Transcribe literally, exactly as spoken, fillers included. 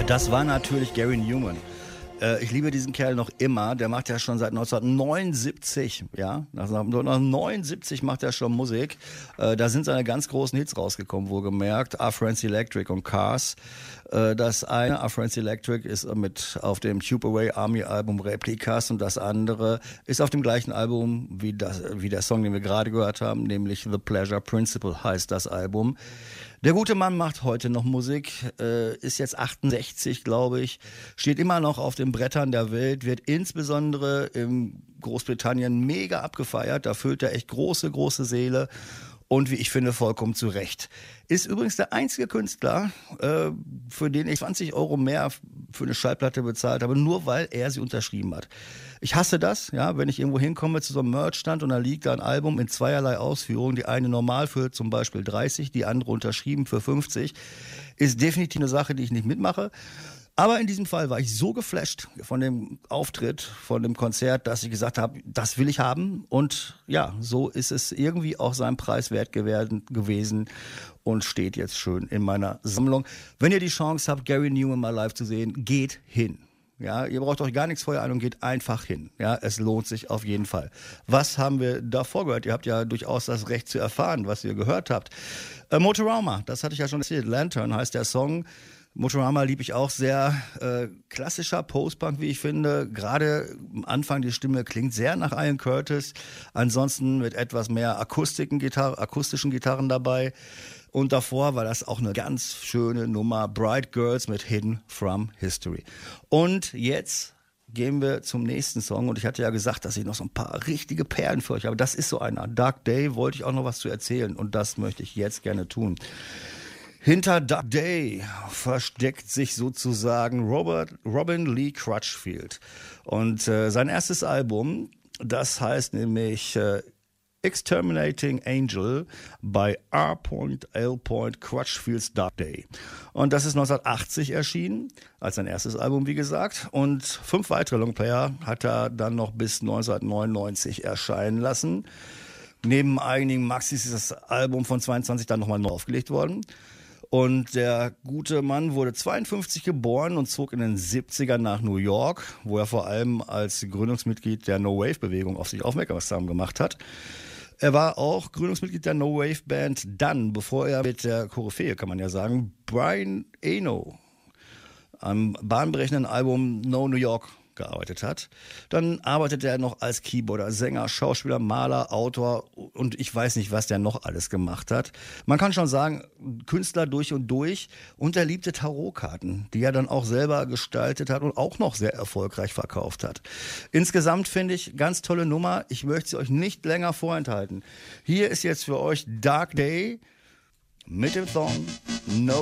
Das war natürlich Gary Numan. Äh, ich liebe diesen Kerl noch immer. Der macht ja schon seit neunzehnhundertneunundsiebzig, ja, nach neunundsiebzig macht er schon Musik. Äh, da sind seine ganz großen Hits rausgekommen, wohlgemerkt. Our Friends Electric und Cars. Äh, das eine, Our Friends Electric, ist mit auf dem Tube Away Army Album Replicas und das andere ist auf dem gleichen Album wie, das, wie der Song, den wir gerade gehört haben, nämlich The Pleasure Principle heißt das Album. Der gute Mann macht heute noch Musik, äh, ist jetzt achtundsechzig, glaube ich, steht immer noch auf den Brettern der Welt, wird insbesondere in Großbritannien mega abgefeiert, da füllt er echt große, große Seele und wie ich finde, vollkommen zu Recht. Ist übrigens der einzige Künstler, äh, für den ich zwanzig Euro mehr für eine Schallplatte bezahlt habe, nur weil er sie unterschrieben hat. Ich hasse das, ja, wenn ich irgendwo hinkomme zu so einem Merchstand und da liegt da ein Album in zweierlei Ausführung, die eine normal für zum Beispiel dreißig, die andere unterschrieben für fünfzig, ist definitiv eine Sache, die ich nicht mitmache. Aber in diesem Fall war ich so geflasht von dem Auftritt, von dem Konzert, dass ich gesagt habe, das will ich haben. Und ja, so ist es irgendwie auch seinem Preis wert gewesen und steht jetzt schön in meiner Sammlung. Wenn ihr die Chance habt, Gary Numan mal live zu sehen, geht hin. Ja, ihr braucht euch gar nichts vorher ein und geht einfach hin. Ja, es lohnt sich auf jeden Fall. Was haben wir davor gehört? Ihr habt ja durchaus das Recht zu erfahren, was ihr gehört habt. Äh, Motorama, das hatte ich ja schon erzählt. Lantern heißt der Song. Motorama liebe ich auch sehr. Äh, klassischer Post-Punk, wie ich finde. Gerade am Anfang die Stimme klingt sehr nach Ian Curtis. Ansonsten mit etwas mehr Akustiken, Gitarre, akustischen Gitarren dabei. Und davor war das auch eine ganz schöne Nummer. Bright Girls mit Hidden from History. Und jetzt gehen wir zum nächsten Song. Und ich hatte ja gesagt, dass ich noch so ein paar richtige Perlen für euch habe. Das ist so einer. Dark Day wollte ich auch noch was zu erzählen. Und das möchte ich jetzt gerne tun. Hinter Dark Day versteckt sich sozusagen Robert, Robin Lee Crutchfield. Und äh, sein erstes Album, das heißt nämlich äh, Exterminating Angel bei R L Crutchfield's Dark Day. Und das ist neunzehnhundertachtzig erschienen, als sein erstes Album, wie gesagt. Und fünf weitere Longplayer hat er dann noch bis neunzehnhundertneunundneunzig erscheinen lassen. Neben einigen Maxis ist das Album von zweiundzwanzig dann nochmal neu aufgelegt worden. Und der gute Mann wurde zweiundfünfzig geboren und zog in den siebzigern nach New York, wo er vor allem als Gründungsmitglied der No-Wave-Bewegung auf sich aufmerksam gemacht hat. Er war auch Gründungsmitglied der No-Wave-Band dann, bevor er mit der Koryphäe, kann man ja sagen, Brian Eno am bahnbrechenden Album No New York gearbeitet hat. Dann arbeitete er noch als Keyboarder, Sänger, Schauspieler, Maler, Autor und ich weiß nicht, was der noch alles gemacht hat. Man kann schon sagen, Künstler durch und durch und er liebte Tarotkarten, die er dann auch selber gestaltet hat und auch noch sehr erfolgreich verkauft hat. Insgesamt finde ich, ganz tolle Nummer. Ich möchte sie euch nicht länger vorenthalten. Hier ist jetzt für euch Dark Day mit dem Song No